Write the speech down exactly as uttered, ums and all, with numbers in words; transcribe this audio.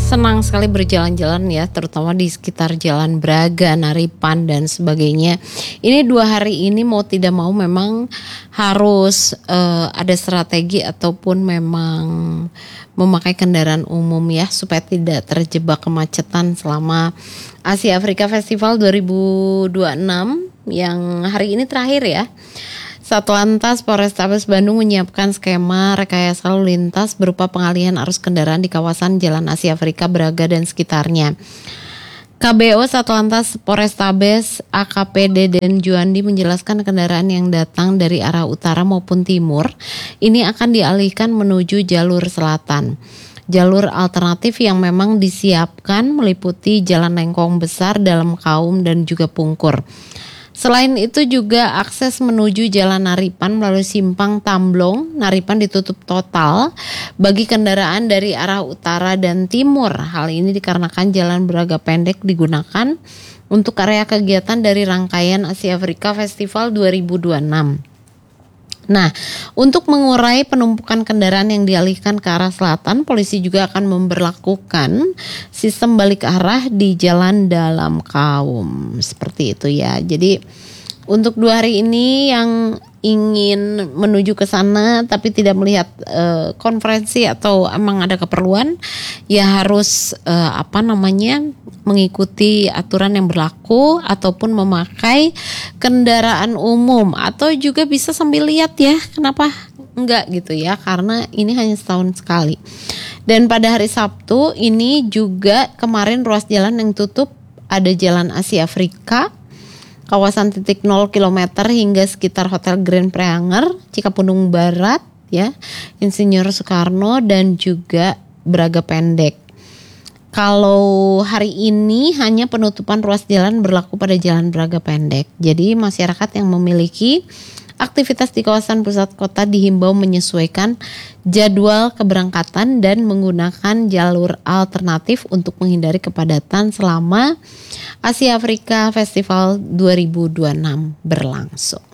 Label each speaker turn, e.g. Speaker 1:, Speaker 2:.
Speaker 1: senang sekali berjalan-jalan ya, terutama di sekitar Jalan Braga, Naripan dan sebagainya. Ini dua hari ini mau tidak mau memang harus uh, ada strategi ataupun memang memakai kendaraan umum ya, supaya tidak terjebak kemacetan selama Asia Afrika Festival dua ribu dua puluh enam yang hari ini terakhir ya. Satlantas Polrestabes Bandung menyiapkan skema rekayasa lalu lintas berupa pengalihan arus kendaraan di kawasan Jalan Asia Afrika, Braga dan sekitarnya. K B O Satlantas Polrestabes A K P Deden Juandi menjelaskan kendaraan yang datang dari arah utara maupun timur ini akan dialihkan menuju jalur selatan. Jalur alternatif yang memang disiapkan meliputi Jalan Lengkong Besar, Dalam Kaum dan juga Pungkur. Selain itu juga akses menuju Jalan Naripan melalui Simpang Tamblong, Naripan ditutup total bagi kendaraan dari arah utara dan timur. Hal ini dikarenakan Jalan Braga pendek digunakan untuk area kegiatan dari rangkaian Asia Afrika Festival dua ribu dua puluh enam. Nah, untuk mengurai penumpukan kendaraan yang dialihkan ke arah selatan, polisi juga akan memberlakukan sistem balik arah di Jalan Dalam Kaum. Seperti itu ya. Jadi untuk dua hari ini yang ingin menuju ke sana tapi tidak melihat uh, konferensi atau emang ada keperluan, ya harus uh, apa namanya mengikuti aturan yang berlaku ataupun memakai kendaraan umum, atau juga bisa sambil lihat ya, kenapa enggak gitu ya, karena ini hanya setahun sekali. Dan pada hari Sabtu ini juga kemarin ruas jalan yang tutup ada Jalan Asia Afrika, kawasan titik nol kilometer hingga sekitar Hotel Grand Preanger, Cikapundung Barat ya, Insinyur Soekarno dan juga Braga pendek. Kalau hari ini hanya penutupan ruas jalan berlaku pada Jalan Braga pendek. Jadi masyarakat yang memiliki aktivitas di kawasan pusat kota dihimbau menyesuaikan jadwal keberangkatan dan menggunakan jalur alternatif untuk menghindari kepadatan selama Asia Afrika Festival dua ribu dua puluh enam berlangsung.